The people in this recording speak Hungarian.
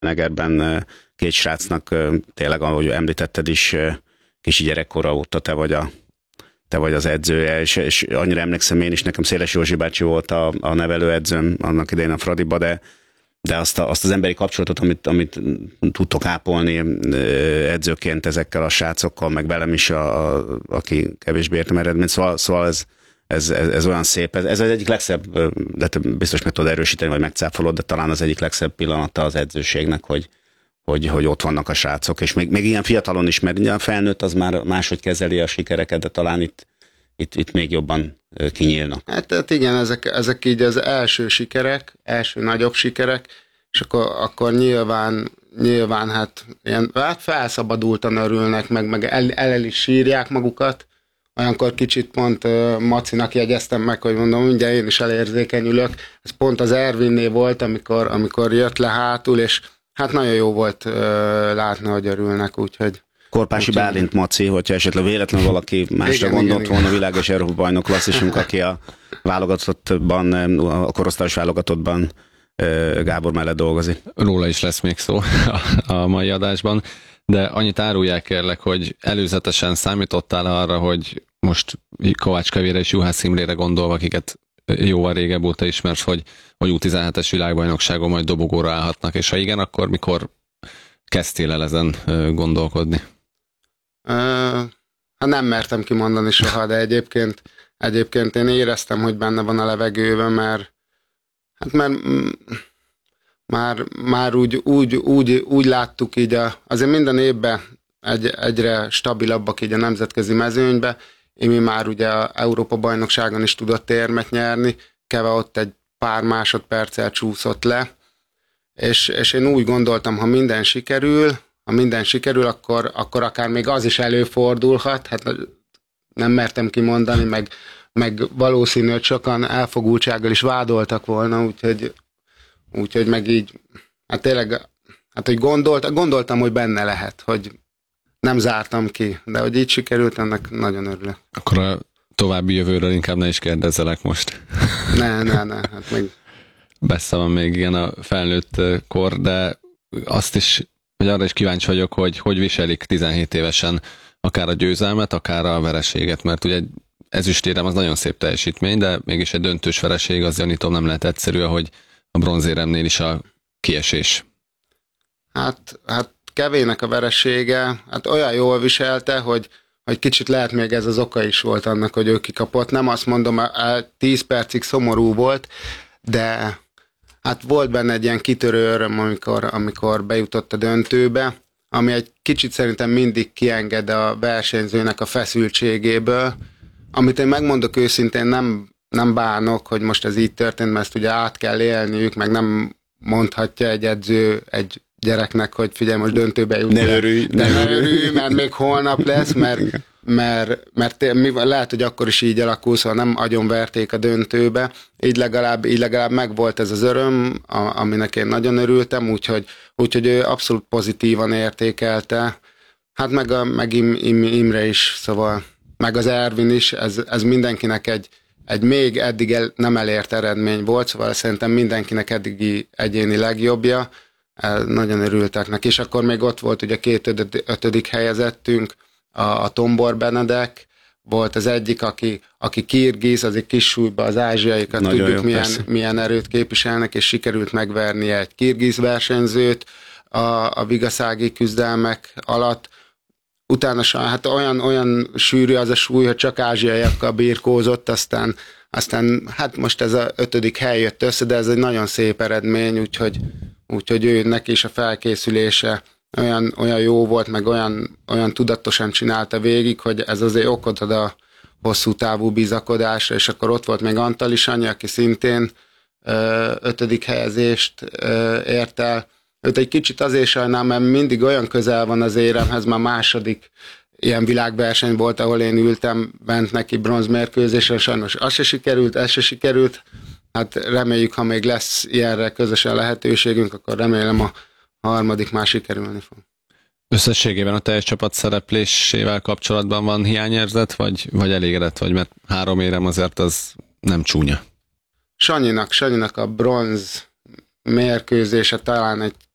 Egerben két srácnak tényleg, ahogy említetted is, kicsi gyerekkora óta te vagy az edzője, és annyira emlékszem én is, nekem Széles Józsi bácsi volt a nevelőedzőm annak idején a Fradiba, de azt az emberi kapcsolatot, amit tudtok ápolni edzőként ezekkel a srácokkal, meg velem is, aki kevésbé értem eredményt, szóval ez olyan szép, ez az egyik legszebb, de te biztos meg tudod erősíteni, vagy megcáfolod, de talán az egyik legszebb pillanata az edzőségnek, hogy ott vannak a srácok, és még ilyen fiatalon is, mert a felnőtt az már máshogy kezeli a sikereket, de talán itt még jobban kinyílnak. Hát igen, ezek így az első sikerek, első nagyobb sikerek, és akkor nyilván hát felszabadultan örülnek, meg el is sírják magukat. Olyankor kicsit pont Macinak jegyeztem meg, hogy mondom, mindjárt én is elérzékenyülök. Ez pont az Ervinnél volt, amikor jött le hátul, és hát nagyon jó volt látni, hogy örülnek, úgyhogy... Korpási Bálint Maci, hogyha esetleg véletlenül valaki másra gondolt volna, világos Európa bajnok klasszisunk, aki a válogatottban, a korosztályos válogatottban Gábor mellett dolgozik. Róla is lesz még szó a mai adásban, de annyit árulják kérlek, hogy előzetesen számítottál arra, hogy most Kovács Kevére és Juhász Imrére gondolva, akiket jóval régebb óta ismersz, hogy U17-es világbajnokságon majd dobogóra állhatnak, és ha igen, akkor mikor kezdtél el ezen gondolkodni? Hát nem mertem kimondani soha, de egyébként én éreztem, hogy benne van a levegőben, mert már úgy láttuk így, azért minden évben egyre stabilabbak így a nemzetközi mezőnybe. Imi már ugye a Európa-bajnokságon is tudott érmet nyerni, Keve ott egy pár másodperccel csúszott le, és én úgy gondoltam, ha minden sikerül, akkor akár még az is előfordulhat, hát nem mertem kimondani, meg valószínű, hogy sokan elfogultsággal is vádoltak volna, úgyhogy meg így, hát tényleg, hát hogy gondoltam, hogy benne lehet, hogy nem zártam ki, de hogy így sikerült, ennek nagyon örülök. Akkor a további jövőről inkább ne is kérdezzelek most. Ne, hát még... Messze van még igen a felnőtt kor, de azt is, hogy arra is kíváncsi vagyok, hogy viselik 17 évesen akár a győzelmet, akár a vereséget, mert ugye ezüstérem az nagyon szép teljesítmény, de mégis egy döntős vereség, az gyanítom nem lehet egyszerű, ahogy a bronzéremnél is a kiesés. Hát Kevének a veresége, hát olyan jól viselte, hogy kicsit lehet még ez az oka is volt annak, hogy ő kikapott. Nem azt mondom, 10 percig szomorú volt, de hát volt benne egy ilyen kitörő öröm, amikor bejutott a döntőbe, ami egy kicsit szerintem mindig kienged a versenyzőnek a feszültségéből, amit én megmondok őszintén, nem bánok, hogy most ez így történt, mert ezt ugye át kell élniük, meg nem mondhatja egy edző egy gyereknek, hogy figyelj, most döntőbe jut. Ne örülj, mert még holnap lesz, mert lehet, hogy akkor is így alakul, szóval nem agyonverték a döntőbe. Így legalább megvolt ez az öröm, aminek én nagyon örültem, úgyhogy ő abszolút pozitívan értékelte. Hát meg Imre is, szóval meg az Ervin is, ez mindenkinek egy még eddig nem elért eredmény volt, szóval szerintem mindenkinek eddigi egyéni legjobbja. Nagyon örültek neki, és akkor még ott volt ugye 2 ötödik helyezettünk, a Tombor Benedek, volt az egyik, aki kirgiz, azért kis súlyban az ázsiaikat nagyon tudjuk jó, milyen erőt képviselnek, és sikerült megvernie egy kirgiz versenyzőt a vigaszági küzdelmek alatt. Utána hát olyan sűrű az a súly, hogy csak ázsiaiakkal birkózott, aztán hát most ez a 5. hely jött össze, de ez egy nagyon szép eredmény, úgyhogy ő neki is a felkészülése olyan jó volt, meg olyan tudatosan csinálta végig, hogy ez azért okot ad a hosszú távú bizakodásra, és akkor ott volt még Antal is annyi, aki szintén 5. helyezést ért el. Őt egy kicsit azért sajnálom, mert mindig olyan közel van az éremhez, már második ilyen világverseny volt, ahol én ültem bent neki bronzmérkőzésre, sajnos ez se sikerült. Hát reméljük, ha még lesz ilyenre közösen lehetőségünk, akkor remélem a harmadik már sikerülni fog. Összességében a teljes csapat szereplésével kapcsolatban van hiányérzet, vagy elégedett vagy, mert 3 érem azért az nem csúnya. Sanyinak a bronz mérkőzése talán egy